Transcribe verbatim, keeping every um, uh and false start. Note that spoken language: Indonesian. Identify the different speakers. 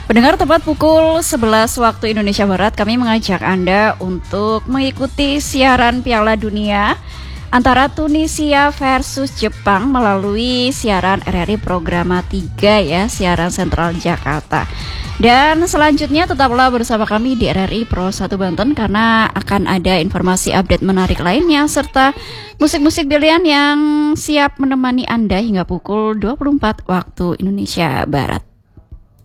Speaker 1: Pendengar, tepat pukul sebelas waktu Indonesia Barat, kami mengajak Anda untuk mengikuti siaran Piala Dunia antara Tunisia versus Jepang melalui siaran R R I Programa tiga ya, siaran sentral Jakarta. Dan selanjutnya tetaplah bersama kami di R R I Pro satu Banten karena akan ada informasi update menarik lainnya serta musik-musik pilihan yang siap menemani Anda hingga pukul dua puluh empat waktu Indonesia Barat.